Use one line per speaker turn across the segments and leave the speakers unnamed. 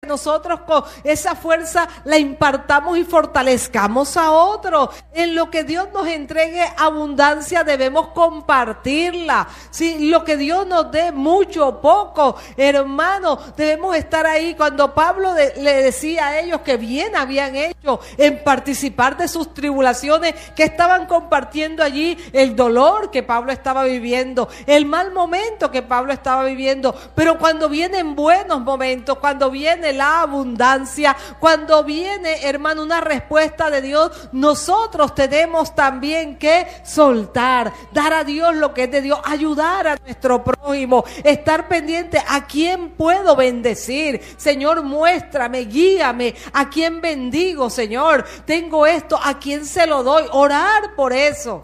nosotros con esa fuerza la impartamos y fortalezcamos a otro. En lo que Dios nos entregue abundancia debemos compartirla. Si lo que Dios nos dé, mucho o poco, hermano, debemos estar ahí. Cuando Pablo le decía a ellos que bien habían hecho en participar de sus tribulaciones, que estaban compartiendo allí el dolor que Pablo estaba viviendo, el mal momento que Pablo estaba viviendo. Pero cuando vienen buenos momentos, cuando viene la abundancia, cuando viene, hermano, una respuesta de Dios, nosotros tenemos también que soltar, dar a Dios lo que es de Dios, ayudar a nuestro prójimo, estar pendiente a quién puedo bendecir. Señor, muéstrame, guíame, a quién bendigo, Señor, tengo esto, a quién se lo doy, orar por eso.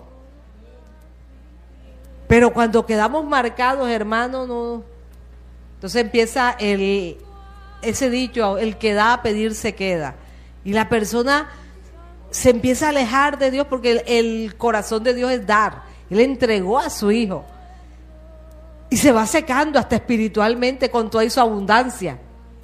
Pero cuando quedamos marcados, hermano, no. Entonces empieza ese dicho, el que da a pedir se queda. Y la persona se empieza a alejar de Dios porque el corazón de Dios es dar. Él entregó a su hijo. Y se va secando hasta espiritualmente con toda su abundancia.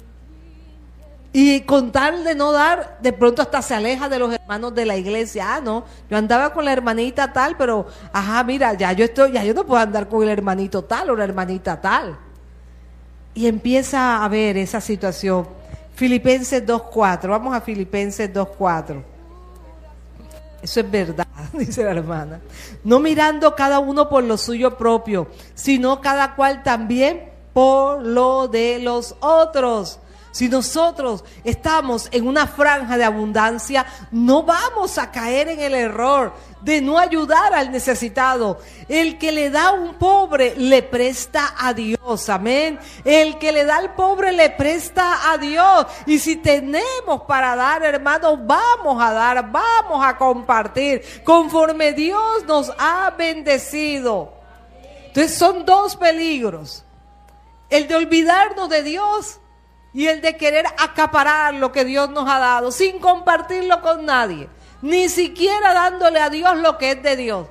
Y con tal de no dar, de pronto hasta se aleja de los hermanos de la iglesia. Ah, no, yo andaba con la hermanita tal, pero, mira, ya yo no puedo andar con el hermanito tal o la hermanita tal. Y empieza a ver esa situación. Filipenses 2:4, vamos a Filipenses 2:4. Eso es verdad, dice la hermana. No mirando cada uno por lo suyo propio, sino cada cual también por lo de los otros. Si nosotros estamos en una franja de abundancia, no vamos a caer en el error de no ayudar al necesitado. El que le da a un pobre le presta a Dios, amén. El que le da al pobre le presta a Dios. Y si tenemos para dar, hermanos, vamos a dar, vamos a compartir conforme Dios nos ha bendecido. Entonces son dos peligros: el de olvidarnos de Dios y el de querer acaparar lo que Dios nos ha dado sin compartirlo con nadie, ni siquiera dándole a Dios lo que es de Dios.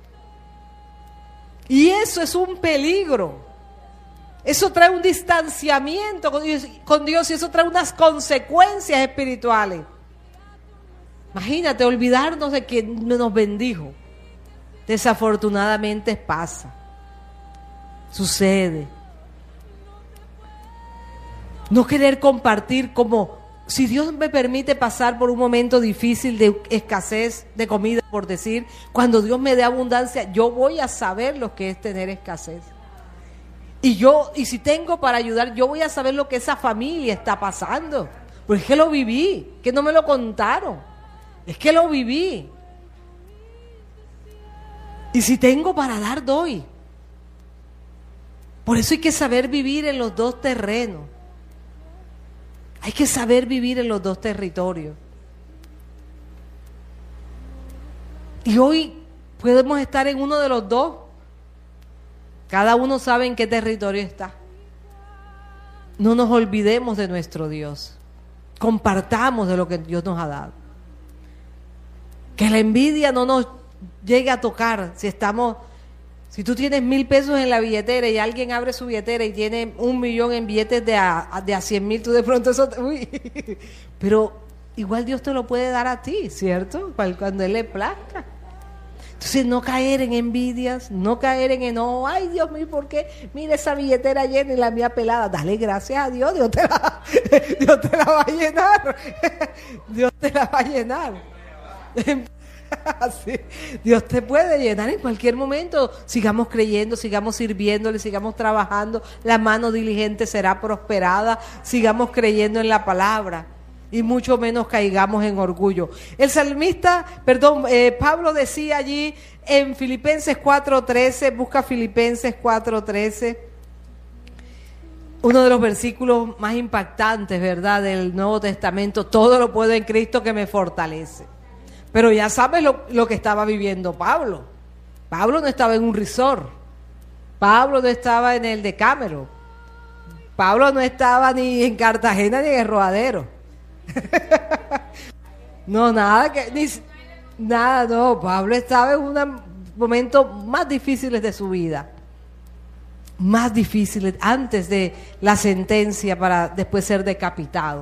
Y eso es un peligro. Eso trae un distanciamiento con Dios y eso trae unas consecuencias espirituales. Imagínate, olvidarnos de quien nos bendijo. Desafortunadamente pasa, sucede. No querer compartir, como si Dios me permite pasar por un momento difícil de escasez de comida, por decir, cuando Dios me dé abundancia, yo voy a saber lo que es tener escasez. Y si tengo para ayudar, yo voy a saber lo que esa familia está pasando. Porque es que lo viví, que no me lo contaron. Es que lo viví. Y si tengo para dar, doy. Por eso hay que saber vivir en los dos terrenos. Hay que saber vivir en los dos territorios. Y hoy podemos estar en uno de los dos. Cada uno sabe en qué territorio está. No nos olvidemos de nuestro Dios. Compartamos de lo que Dios nos ha dado. Que la envidia no nos llegue a tocar. Si tú tienes 1,000 pesos en la billetera y alguien abre su billetera y tiene 1,000,000 en billetes de a 100,000, tú de pronto eso... Pero igual Dios te lo puede dar a ti, ¿cierto? Cuando Él le plazca. Entonces no caer en envidias, no caer en enojo. Ay, Dios mío, ¿por qué? Mira esa billetera llena y la mía pelada. Dale gracias a Dios, Dios te la va a llenar. Dios te la va a llenar. Sí, Dios te puede llenar en cualquier momento. Sigamos creyendo, sigamos sirviéndole, sigamos trabajando. La mano diligente será prosperada. Sigamos creyendo en la palabra y mucho menos caigamos en orgullo. Pablo decía allí en Filipenses 4:13, busca Filipenses 4:13, uno de los versículos más impactantes, ¿verdad?, del Nuevo Testamento. Todo lo puedo en Cristo que me fortalece. Pero ya sabes lo que estaba viviendo Pablo. Pablo no estaba en un resort. Pablo no estaba en el Decameron. Pablo no estaba ni en Cartagena ni en el Rodadero. No, Pablo estaba en unos momentos más difíciles de su vida. Más difíciles antes de la sentencia para después ser decapitado.